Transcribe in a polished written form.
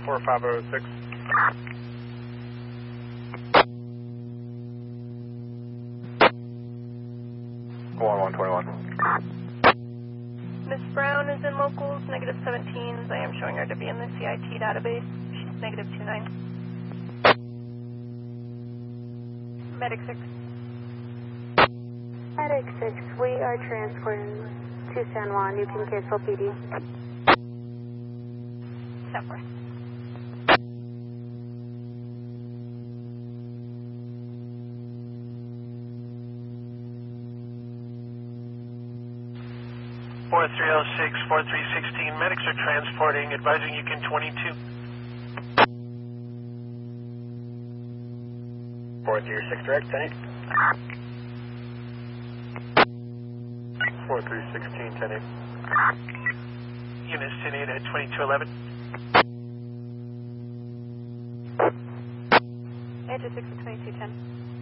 4506. Miss Brown is in locals, negative 17s. I am showing her to be in the CIT database. She's negative 29. Medic 6. Medic 6, we are transporting to San Juan. You can cancel PD. 10-4. Medics are transporting, advising Yukon 22. 436 direct, 10-8. 4316, 10-8. Units 10-8 at 2211. Edge 6 at 2210.